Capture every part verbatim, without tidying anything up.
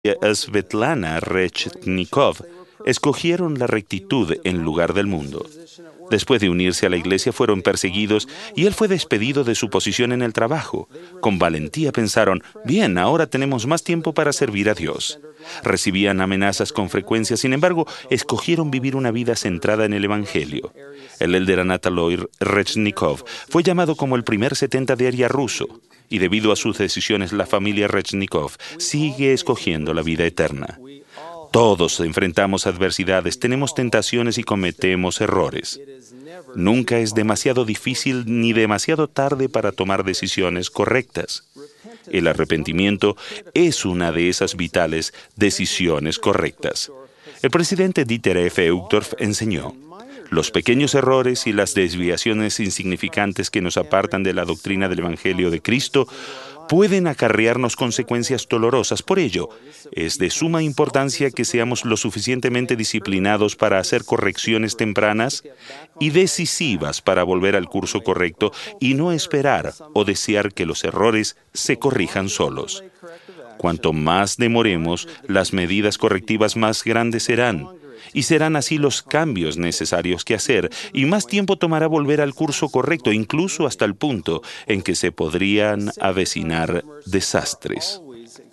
Svetlana Rechnikov escogieron la rectitud en lugar del mundo. Después de unirse a la iglesia fueron perseguidos y él fue despedido de su posición en el trabajo. Con valentía pensaron, bien, ahora tenemos más tiempo para servir a Dios. Recibían amenazas con frecuencia, sin embargo, escogieron vivir una vida centrada en el Evangelio. El elder Anatoly Rechnikov fue llamado como el primer setenta de área ruso, y debido a sus decisiones la familia Rechnikov sigue escogiendo la vida eterna. Todos enfrentamos adversidades, tenemos tentaciones y cometemos errores. Nunca es demasiado difícil ni demasiado tarde para tomar decisiones correctas. El arrepentimiento es una de esas vitales decisiones correctas. El presidente Dieter F. Uchtdorf enseñó: los pequeños errores y las desviaciones insignificantes que nos apartan de la doctrina del Evangelio de Cristo pueden acarrearnos consecuencias dolorosas. Por ello, es de suma importancia que seamos lo suficientemente disciplinados para hacer correcciones tempranas y decisivas para volver al curso correcto y no esperar o desear que los errores se corrijan solos. Cuanto más demoremos, las medidas correctivas más grandes serán, y serán así los cambios necesarios que hacer, y más tiempo tomará volver al curso correcto, incluso hasta el punto en que se podrían avecinar desastres.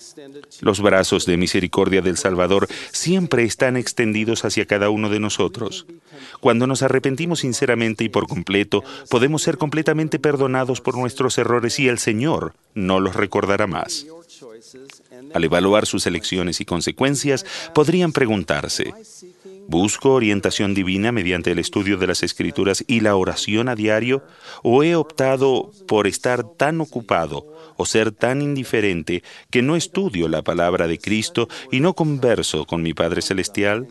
Los brazos de misericordia del Salvador siempre están extendidos hacia cada uno de nosotros. Cuando nos arrepentimos sinceramente y por completo, podemos ser completamente perdonados por nuestros errores y el Señor no los recordará más. Al evaluar sus elecciones y consecuencias, podrían preguntarse: ¿busco orientación divina mediante el estudio de las Escrituras y la oración a diario? ¿O he optado por estar tan ocupado o ser tan indiferente que no estudio la palabra de Cristo y no converso con mi Padre Celestial?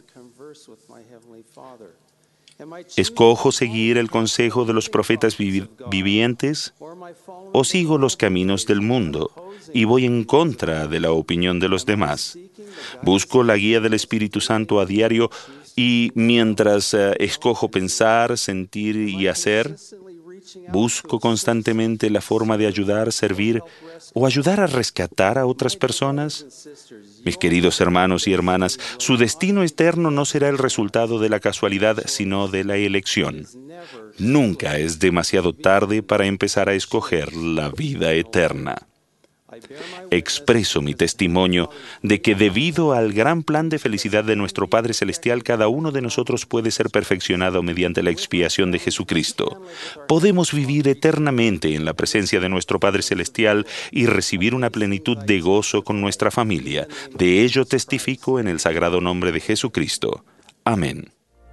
¿Escojo seguir el consejo de los profetas vivi- vivientes? ¿O sigo los caminos del mundo y voy en contra de la opinión de los demás? ¿Busco la guía del Espíritu Santo a diario y mientras uh, escojo pensar, sentir y hacer? ¿Busco constantemente la forma de ayudar, servir o ayudar a rescatar a otras personas? Mis queridos hermanos y hermanas, su destino eterno no será el resultado de la casualidad, sino de la elección. Nunca es demasiado tarde para empezar a escoger la vida eterna. Expreso mi testimonio de que debido al gran plan de felicidad de nuestro Padre Celestial, cada uno de nosotros puede ser perfeccionado mediante la expiación de Jesucristo. Podemos vivir eternamente en la presencia de nuestro Padre Celestial y recibir una plenitud de gozo con nuestra familia. De ello testifico en el sagrado nombre de Jesucristo. Amén.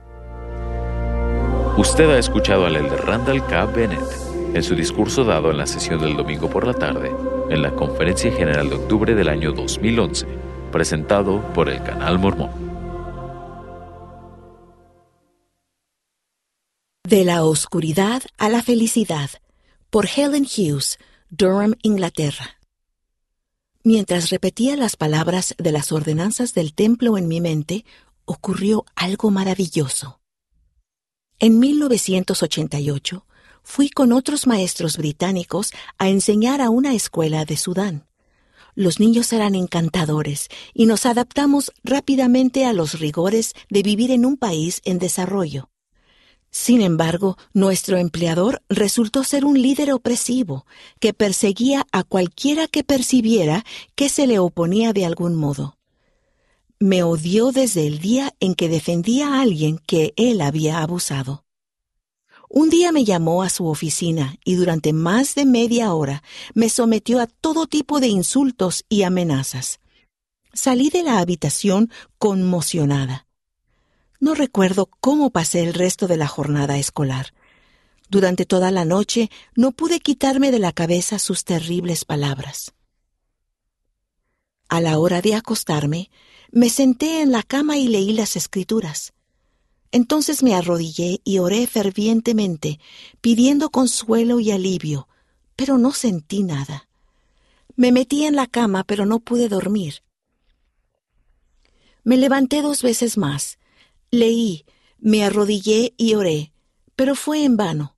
Usted ha escuchado al elder Randall K. Bennett en su discurso dado en la sesión del domingo por la tarde, en la Conferencia General de Octubre del año dos mil once, presentado por el Canal Mormón. De la oscuridad a la felicidad, por Helen Hughes, Durham, Inglaterra. Mientras repetía las palabras de las ordenanzas del templo en mi mente, ocurrió algo maravilloso. En mil novecientos ochenta y ocho, fui con otros maestros británicos a enseñar a una escuela de Sudán. Los niños eran encantadores y nos adaptamos rápidamente a los rigores de vivir en un país en desarrollo. Sin embargo, nuestro empleador resultó ser un líder opresivo que perseguía a cualquiera que percibiera que se le oponía de algún modo. Me odió desde el día en que defendía a alguien que él había abusado. Un día me llamó a su oficina y durante más de media hora me sometió a todo tipo de insultos y amenazas. Salí de la habitación conmocionada. No recuerdo cómo pasé el resto de la jornada escolar. Durante toda la noche no pude quitarme de la cabeza sus terribles palabras. A la hora de acostarme, me senté en la cama y leí las Escrituras. Entonces me arrodillé y oré fervientemente, pidiendo consuelo y alivio, pero no sentí nada. Me metí en la cama, pero no pude dormir. Me levanté dos veces más. Leí, me arrodillé y oré, pero fue en vano.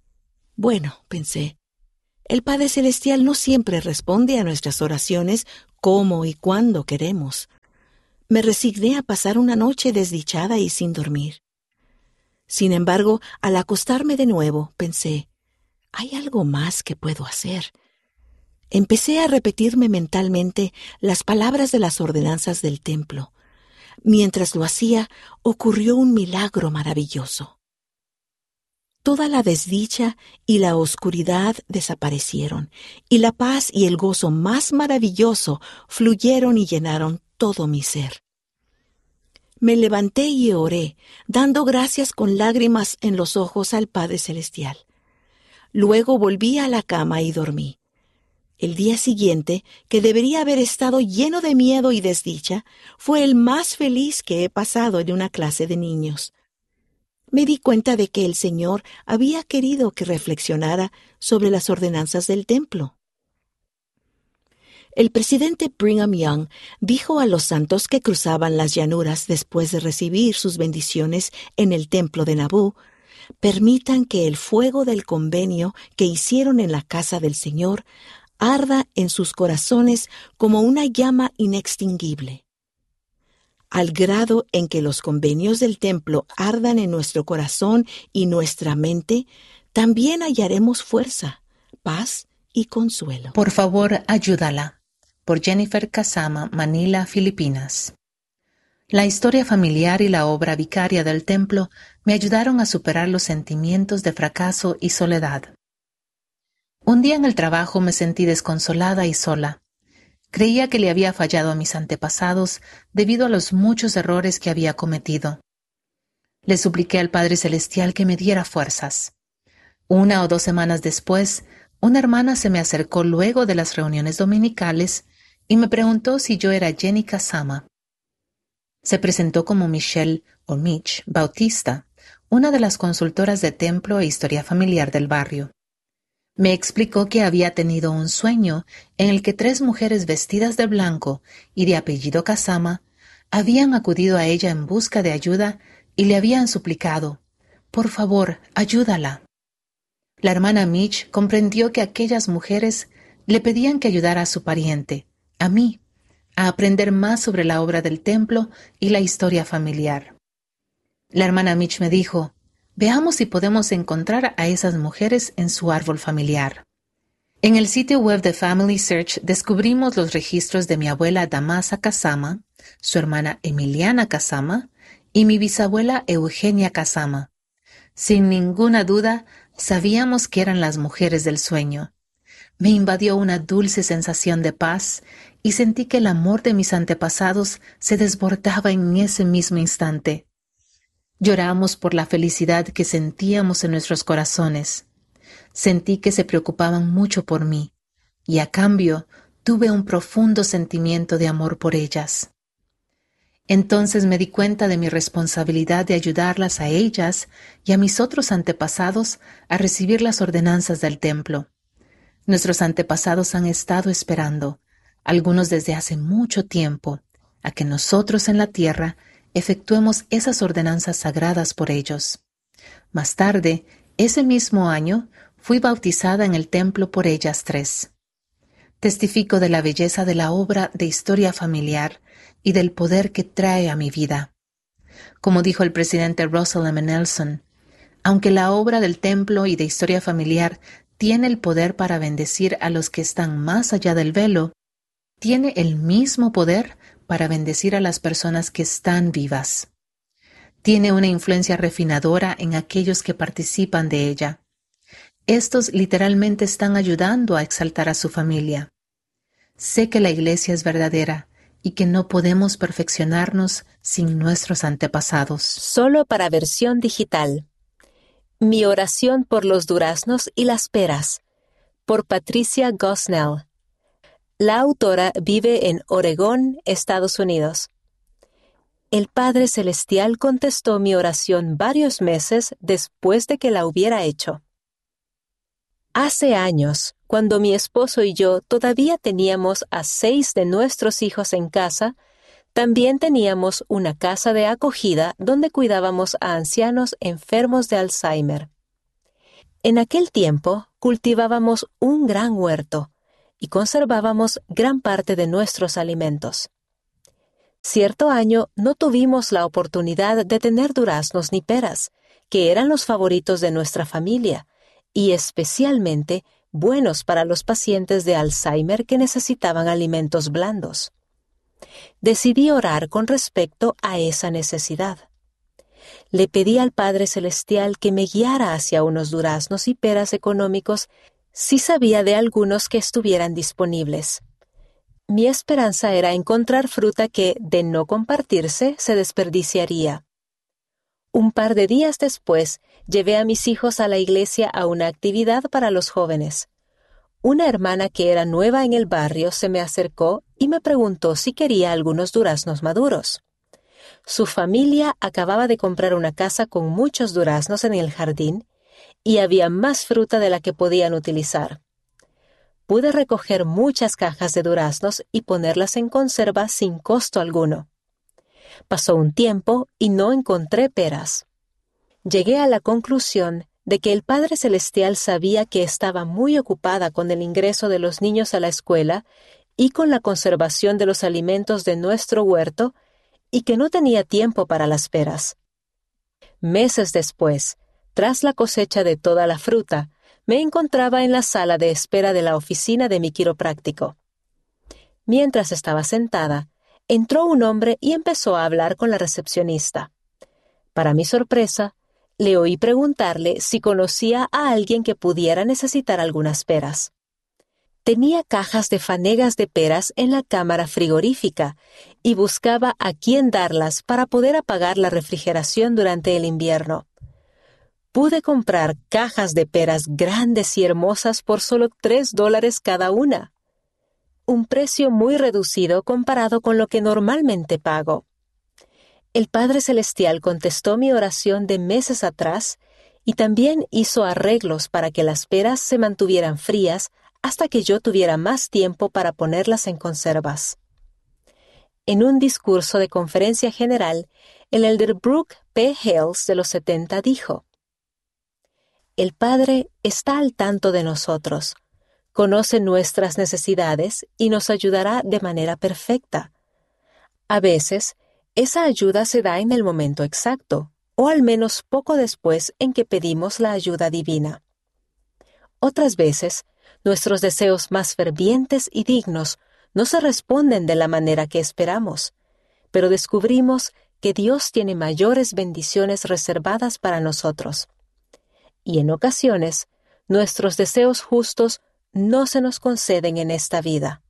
Bueno, pensé, el Padre Celestial no siempre responde a nuestras oraciones cómo y cuándo queremos. Me resigné a pasar una noche desdichada y sin dormir. Sin embargo, al acostarme de nuevo, pensé, ¿hay algo más que puedo hacer? Empecé a repetirme mentalmente las palabras de las ordenanzas del templo. Mientras lo hacía, ocurrió un milagro maravilloso. Toda la desdicha y la oscuridad desaparecieron, y la paz y el gozo más maravilloso fluyeron y llenaron todo mi ser. Me levanté y oré, dando gracias con lágrimas en los ojos al Padre Celestial. Luego volví a la cama y dormí. El día siguiente, que debería haber estado lleno de miedo y desdicha, fue el más feliz que he pasado en una clase de niños. Me di cuenta de que el Señor había querido que reflexionara sobre las ordenanzas del templo. El presidente Brigham Young dijo a los santos que cruzaban las llanuras después de recibir sus bendiciones en el templo de Nabú, permitan que el fuego del convenio que hicieron en la casa del Señor arda en sus corazones como una llama inextinguible. Al grado en que los convenios del templo ardan en nuestro corazón y nuestra mente, también hallaremos fuerza, paz y consuelo. Por favor, ayúdala. Por Jennifer Kasama, Manila, Filipinas. La historia familiar y la obra vicaria del templo me ayudaron a superar los sentimientos de fracaso y soledad. Un día en el trabajo me sentí desconsolada y sola. Creía que le había fallado a mis antepasados debido a los muchos errores que había cometido. Le supliqué al Padre Celestial que me diera fuerzas. Una o dos semanas después, una hermana se me acercó luego de las reuniones dominicales y me preguntó si yo era Jenny Kasama. Se presentó como Michelle o Mitch Bautista, una de las consultoras de templo e historia familiar del barrio. Me explicó que había tenido un sueño en el que tres mujeres vestidas de blanco y de apellido Kasama habían acudido a ella en busca de ayuda y le habían suplicado, «Por favor, ayúdala». La hermana Mitch comprendió que aquellas mujeres le pedían que ayudara a su pariente, a mí, a aprender más sobre la obra del templo y la historia familiar. La hermana Mitch me dijo, «Veamos si podemos encontrar a esas mujeres en su árbol familiar». En el sitio web de Family Search descubrimos los registros de mi abuela Damasa Kasama, su hermana Emiliana Kasama y mi bisabuela Eugenia Kasama. Sin ninguna duda, sabíamos que eran las mujeres del sueño. Me invadió una dulce sensación de paz y sentí que el amor de mis antepasados se desbordaba en ese mismo instante. Lloramos por la felicidad que sentíamos en nuestros corazones. Sentí que se preocupaban mucho por mí, y a cambio tuve un profundo sentimiento de amor por ellas. Entonces me di cuenta de mi responsabilidad de ayudarlas a ellas y a mis otros antepasados a recibir las ordenanzas del templo. Nuestros antepasados han estado esperando, algunos desde hace mucho tiempo, a que nosotros en la tierra efectuemos esas ordenanzas sagradas por ellos. Más tarde, ese mismo año, fui bautizada en el templo por ellas tres. Testifico de la belleza de la obra de historia familiar y del poder que trae a mi vida. Como dijo el presidente Russell M. Nelson, aunque la obra del templo y de historia familiar tiene el poder para bendecir a los que están más allá del velo, tiene el mismo poder para bendecir a las personas que están vivas. Tiene una influencia refinadora en aquellos que participan de ella. Estos literalmente están ayudando a exaltar a su familia. Sé que la Iglesia es verdadera y que no podemos perfeccionarnos sin nuestros antepasados. Solo para versión digital. Mi oración por los duraznos y las peras, por Patricia Gosnell. La autora vive en Oregón, Estados Unidos. El Padre Celestial contestó mi oración varios meses después de que la hubiera hecho. Hace años, cuando mi esposo y yo todavía teníamos a seis de nuestros hijos en casa, también teníamos una casa de acogida donde cuidábamos a ancianos enfermos de Alzheimer. En aquel tiempo cultivábamos un gran huerto, y conservábamos gran parte de nuestros alimentos. Cierto año no tuvimos la oportunidad de tener duraznos ni peras, que eran los favoritos de nuestra familia, y especialmente buenos para los pacientes de Alzheimer que necesitaban alimentos blandos. Decidí orar con respecto a esa necesidad. Le pedí al Padre Celestial que me guiara hacia unos duraznos y peras económicos si sabía de algunos que estuvieran disponibles. Mi esperanza era encontrar fruta que, de no compartirse, se desperdiciaría. Un par de días después, llevé a mis hijos a la iglesia a una actividad para los jóvenes. Una hermana que era nueva en el barrio se me acercó y me preguntó si quería algunos duraznos maduros. Su familia acababa de comprar una casa con muchos duraznos en el jardín y había más fruta de la que podían utilizar. Pude recoger muchas cajas de duraznos y ponerlas en conserva sin costo alguno. Pasó un tiempo y no encontré peras. Llegué a la conclusión de que el Padre Celestial sabía que estaba muy ocupada con el ingreso de los niños a la escuela y con la conservación de los alimentos de nuestro huerto, y que no tenía tiempo para las peras. Meses después, tras la cosecha de toda la fruta, me encontraba en la sala de espera de la oficina de mi quiropráctico. Mientras estaba sentada, entró un hombre y empezó a hablar con la recepcionista. Para mi sorpresa, le oí preguntarle si conocía a alguien que pudiera necesitar algunas peras. Tenía cajas de fanegas de peras en la cámara frigorífica y buscaba a quién darlas para poder apagar la refrigeración durante el invierno. Pude comprar cajas de peras grandes y hermosas por solo tres dólares cada una. Un precio muy reducido comparado con lo que normalmente pago. El Padre Celestial contestó mi oración de meses atrás y también hizo arreglos para que las peras se mantuvieran frías hasta que yo tuviera más tiempo para ponerlas en conservas. En un discurso de conferencia general, el elder Brooke P. Hales de los setenta dijo: «El Padre está al tanto de nosotros, conoce nuestras necesidades y nos ayudará de manera perfecta. A veces, esa ayuda se da en el momento exacto, o al menos poco después en que pedimos la ayuda divina. Otras veces, nuestros deseos más fervientes y dignos no se responden de la manera que esperamos, pero descubrimos que Dios tiene mayores bendiciones reservadas para nosotros. Y en ocasiones, nuestros deseos justos no se nos conceden en esta vida.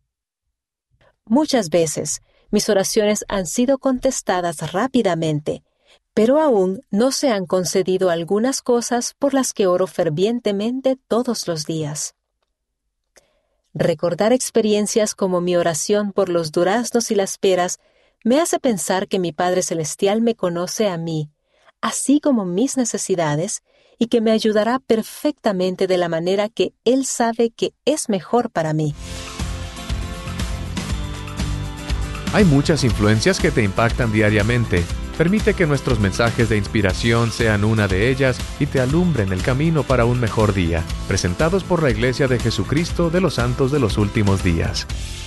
Muchas veces, mis oraciones han sido contestadas rápidamente, pero aún no se han concedido algunas cosas por las que oro fervientemente todos los días. Recordar experiencias como mi oración por los duraznos y las peras me hace pensar que mi Padre Celestial me conoce a mí, así como mis necesidades, y que me ayudará perfectamente de la manera que Él sabe que es mejor para mí. Hay muchas influencias que te impactan diariamente. Permite que nuestros mensajes de inspiración sean una de ellas y te alumbren el camino para un mejor día. Presentados por la Iglesia de Jesucristo de los Santos de los Últimos Días.